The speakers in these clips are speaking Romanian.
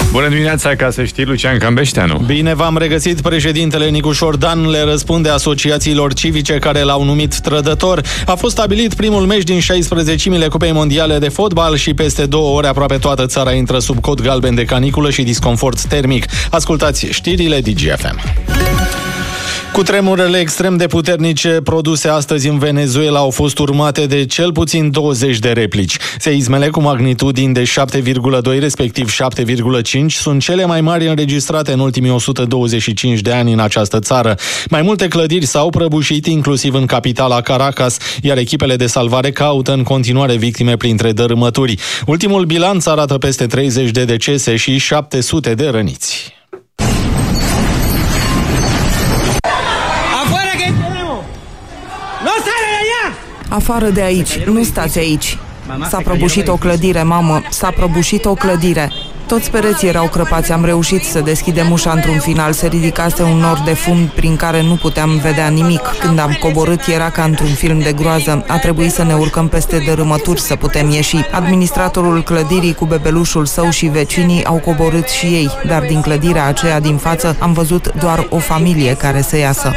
Bună dimineața, ca să știi, Lucian Cambeșteanu. Bine v-am regăsit. Președintele Nicu Șordan le răspunde asociațiilor civice care l-au numit trădător. A fost stabilit primul meci din 16-mile Cupei Mondiale de Fotbal și peste 2 ore aproape toată țara intră sub cod galben de caniculă și disconfort termic. Ascultați știrile DGFM. Cutremurele extrem de puternice produse astăzi în Venezuela au fost urmate de cel puțin 20 de replici. Seismele cu magnitudini de 7,2, respectiv 7,5, sunt cele mai mari înregistrate în ultimii 125 de ani în această țară. Mai multe clădiri s-au prăbușit, inclusiv în capitala Caracas, iar echipele de salvare caută în continuare victime printre dărâmături. Ultimul bilanț arată peste 30 de decese și 700 de răniți. Afară de aici, nu stați aici. S-a prăbușit o clădire, mamă, s-a prăbușit o clădire. Toți pereții erau crăpați, am reușit să deschidem ușa într-un final, se ridicase un nor de fum prin care nu puteam vedea nimic. Când am coborât era ca într-un film de groază, a trebuit să ne urcăm peste dărâmături să putem ieși. Administratorul clădirii cu bebelușul său și vecinii au coborât și ei, dar din clădirea aceea din față am văzut doar o familie care să iasă.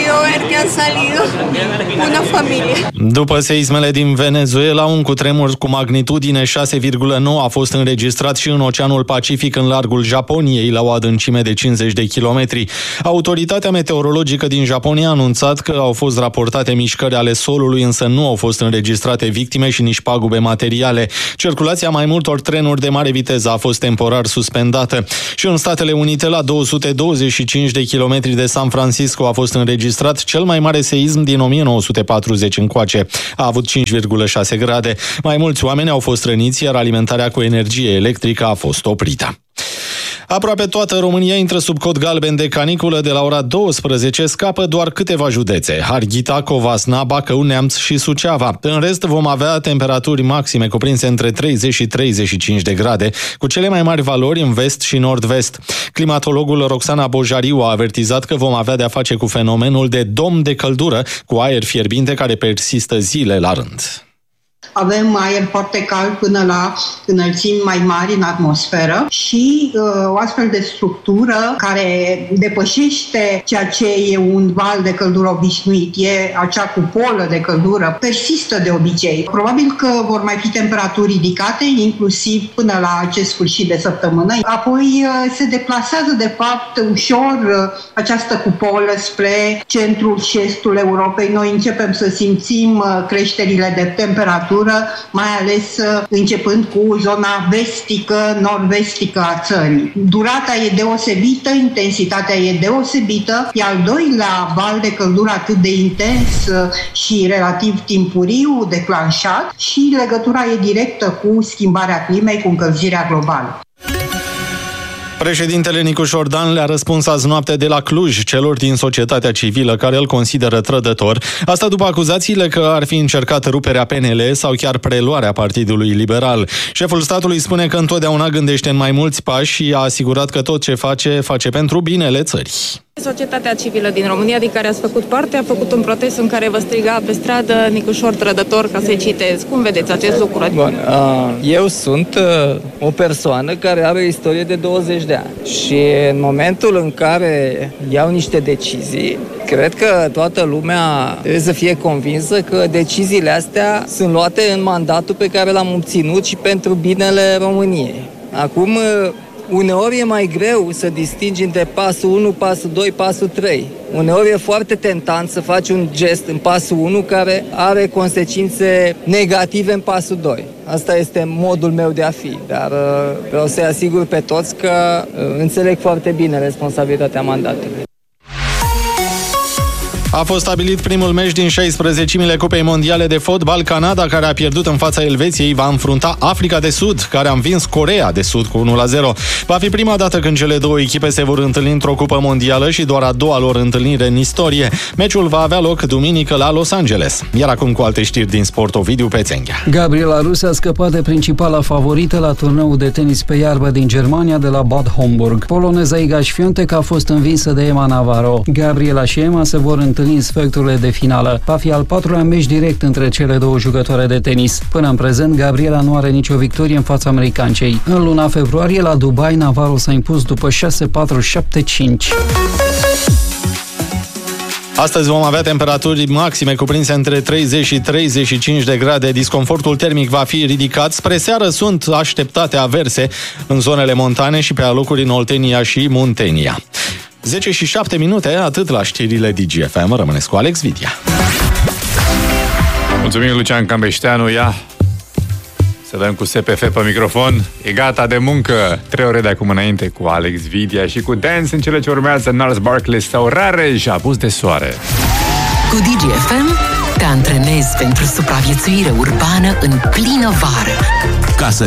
După seismele din Venezuela, un cutremur cu magnitudine 6,9 a fost înregistrat și în Oceanul Pacific, în largul Japoniei, la o adâncime de 50 de kilometri. Autoritatea meteorologică din Japonia a anunțat că au fost raportate mișcări ale solului, însă nu au fost înregistrate victime și nici pagube materiale. Circulația mai multor trenuri de mare viteză a fost temporar suspendată. Și în Statele Unite, la 225 de kilometri de San Francisco, a fost înregistrat cel mai mare seism din 1940 încoace. A avut 5,6 grade. Mai mulți oameni au fost răniți, iar alimentarea cu energie electrică a fost oprită. Aproape toată România intră sub cod galben de caniculă. De la ora 12 scapă doar câteva județe: Harghita, Covasna, Bacău, Neamț și Suceava. În rest vom avea temperaturi maxime cuprinse între 30 și 35 de grade, cu cele mai mari valori în vest și nord-vest. Climatologul Roxana Bojariu a avertizat că vom avea de-a face cu fenomenul de dom de căldură, cu aer fierbinte care persistă zile la rând. Avem aer foarte cald până la înălțimi mai mari în atmosferă și o astfel de structură care depășește ceea ce e un val de căldură obișnuit, e acea cupolă de căldură, persistă de obicei. Probabil că vor mai fi temperaturi ridicate, inclusiv până la acest sfârșit de săptămână. Apoi se deplasează de fapt ușor această cupolă spre centrul și estul Europei. Noi începem să simțim creșterile de temperatură, mai ales începând cu zona vestică, nord-vestică a țării. Durata e deosebită, intensitatea e deosebită, e al doilea val de căldură atât de intens și relativ timpuriu declanșat și legătura e directă cu schimbarea climei, cu încălzirea globală. Președintele Nicu Șordan le-a răspuns azi noapte de la Cluj celor din societatea civilă care îl consideră trădător. Asta după acuzațiile că ar fi încercat ruperea PNL sau chiar preluarea Partidului Liberal. Șeful statului spune că întotdeauna gândește în mai mulți pași și a asigurat că tot ce face pentru binele țării. Societatea civilă din România, din care ați făcut parte, a făcut un protest în care vă striga pe stradă Nicușor trădător, ca să-i citez. Cum vedeți acest lucru? Bun, eu sunt o persoană care are o istorie de 20 de ani și în momentul în care iau niște decizii, cred că toată lumea trebuie să fie convinsă că deciziile astea sunt luate în mandatul pe care l-am obținut și pentru binele României. Acum, uneori e mai greu să distingi între pasul 1, pasul 2, pasul 3. Uneori e foarte tentant să faci un gest în pasul 1 care are consecințe negative în pasul 2. Asta este modul meu de a fi, dar vreau să-i asigur pe toți că înțeleg foarte bine responsabilitatea mandatului. A fost stabilit primul meci din 16-mile Cupei Mondiale de Fotbal. Canada, care a pierdut în fața Elveției, va înfrunta Africa de Sud, care a învins Coreea de Sud cu 1-0. Va fi prima dată când cele două echipe se vor întâlni într-o cupă mondială și doar a doua lor întâlnire în istorie. Meciul va avea loc duminică la Los Angeles. Iar acum cu alte știri din sport, Ovidiu Pețenghea. Gabriela Rus a scăpat de principala favorită la turneul de tenis pe iarbă din Germania de la Bad Homburg. Poloneza Iga Świątek a fost învinsă de Emma Navarro. Gabriela și Emma se vor întâlni întâlni în sferturile de finală. Va fi al 4-lea meci direct între cele două jucătoare de tenis. Până în prezent, Gabriela nu are nicio victorie în fața americancei. În luna februarie, la Dubai, Navarro s-a impus după 6-4-7-5. Astăzi vom avea temperaturi maxime cuprinse între 30 și 35 de grade. Disconfortul termic va fi ridicat. Spre seară sunt așteptate averse în zonele montane și pe alocuri în Oltenia și Muntenia. 10 și 7 minute, atât la știrile DGFM. Rămâneți cu Alex Vidia. Mulțumim, Lucian Cambeșteanu. Ia să dăm cu SPF pe microfon. E gata de muncă. 3 ore de acum înainte cu Alex Vidia și cu Dance în cele ce urmează Gnarls Barkley sau Rareș, Abuz de soare. Cu DGFM te antrenezi pentru supraviețuire urbană în plină vară. Ca să